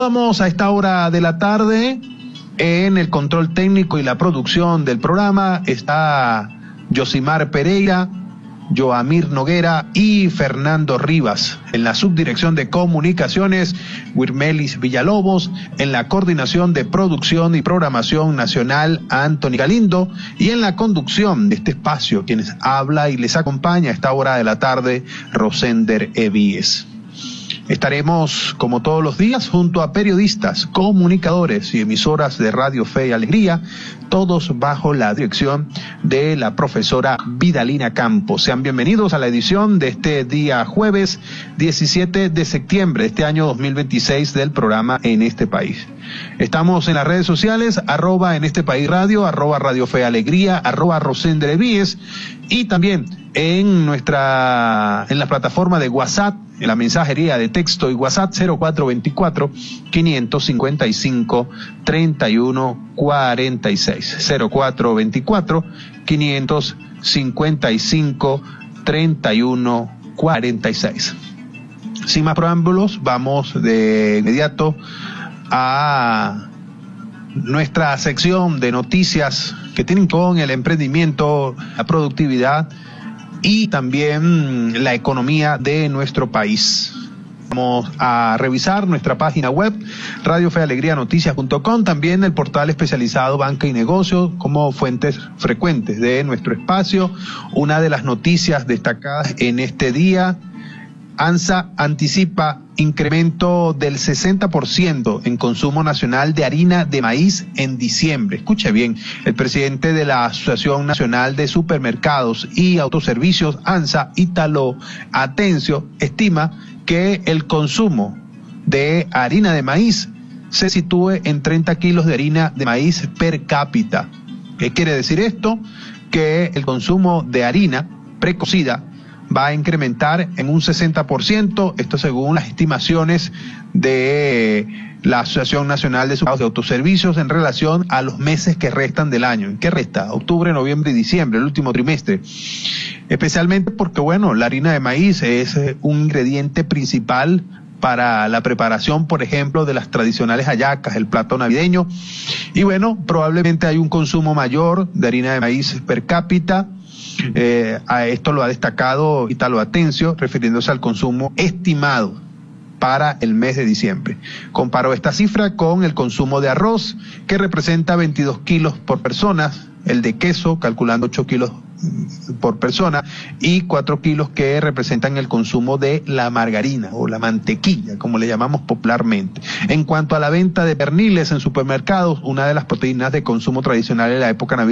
Vamos a esta hora de la tarde. En el control técnico y la producción del programa está Yosimar Pereira, Joamir Noguera y Fernando Rivas. En la subdirección de comunicaciones, Wirmelis Villalobos. En la coordinación de producción y programación nacional, Anthony Galindo. Y en la conducción de este espacio, quienes habla y les acompaña a esta hora de la tarde, Rosender Evíes. Estaremos, como todos los días, junto a periodistas, comunicadores y emisoras de Radio Fe y Alegría, todos bajo la dirección de la profesora Vidalina Campos. Sean bienvenidos a la edición de este día jueves 17 de septiembre de este año 2026 del programa En Este País. Estamos en las redes sociales, @En Este País Radio, @Radio Fe y Alegría, @Rosender Evíes, y también en la plataforma de WhatsApp, en la mensajería de texto y WhatsApp 0424-555-3146. 0424-555-3146. Sin más preámbulos, vamos de inmediato a nuestra sección de noticias que tienen con el emprendimiento, la productividad y también la economía de nuestro país. Vamos a revisar nuestra página web, radiofealegrianoticias.com, también el portal especializado Banca y Negocios como fuentes frecuentes de nuestro espacio. Una de las noticias destacadas en este día: ANSA anticipa incremento del 60% en consumo nacional de harina de maíz en diciembre. Escuche bien, el presidente de la Asociación Nacional de Supermercados y Autoservicios, ANSA, Ítalo Atencio, estima que el consumo de harina de maíz se sitúe en 30 kilos de harina de maíz per cápita. ¿Qué quiere decir esto? Que el consumo de harina precocida va a incrementar en un 60%, esto según las estimaciones de la Asociación Nacional de Supermercados y Autoservicios en relación a los meses que restan del año. ¿Qué resta? Octubre, noviembre y diciembre, el último trimestre. Especialmente porque, bueno, la harina de maíz es un ingrediente principal para la preparación, por ejemplo, de las tradicionales hallacas, el plato navideño. Y bueno, probablemente hay un consumo mayor de harina de maíz per cápita. A esto lo ha destacado Ítalo Atencio, refiriéndose al consumo estimado para el mes de diciembre. Comparó esta cifra con el consumo de arroz, que representa 22 kilos por persona, el de queso, calculando 8 kilos por persona, y 4 kilos que representan el consumo de la margarina o la mantequilla, como le llamamos popularmente. En cuanto a la venta de perniles en supermercados, una de las proteínas de consumo tradicional en la época navideña,